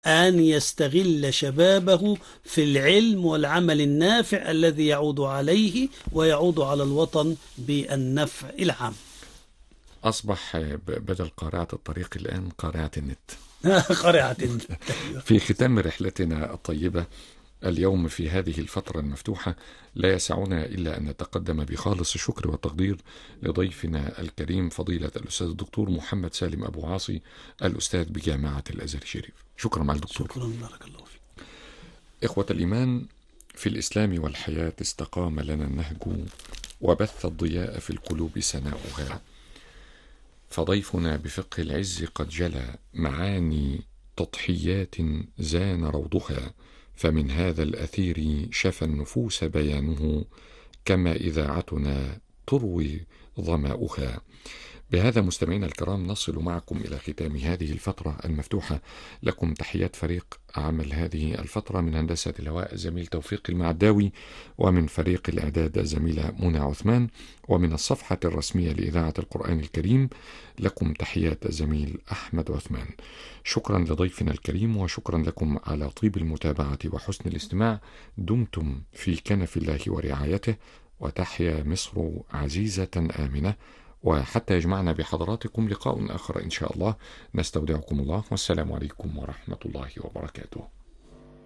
أن يستغل شبابه في العلم والعمل النافع الذي يعود عليه ويعود على الوطن بالنفع العام. أصبح بدل قارعة الطريق الآن قارعة النت. قرعة. في ختام رحلتنا الطيبة اليوم في هذه الفترة المفتوحة، لا يسعنا إلا أن نتقدم بخالص الشكر والتقدير لضيفنا الكريم فضيلة الأستاذ الدكتور محمد سالم أبو عاصي، الأستاذ بجامعة الأزهر الشريف. شكرا مع الدكتور. شكرا، بارك الله فيك. إخوة الإيمان، في الإسلام والحياة استقام لنا النهج وبث الضياء في القلوب سناؤها، فضيفنا بفقه العز قد جلى معاني تضحيات زان روضها، فمن هذا الأثير شفى النفوس بيانه، كما إذاعتنا تروي ظماؤها. بهذا مستمعينا الكرام نصل معكم إلى ختام هذه الفترة المفتوحة. لكم تحيات فريق عمل هذه الفترة، من هندسة الهواء الزميل توفيق المعداوي، ومن فريق الإعداد الزميلة منى عثمان، ومن الصفحة الرسمية لإذاعة القرآن الكريم لكم تحيات الزميل أحمد عثمان. شكرا لضيفنا الكريم، وشكرا لكم على طيب المتابعة وحسن الاستماع. دمتم في كنف الله ورعايته، وتحيا مصر عزيزة آمنة. وحتى يجمعنا بحضراتكم لقاء آخر إن شاء الله، نستودعكم الله، والسلام عليكم ورحمة الله وبركاته.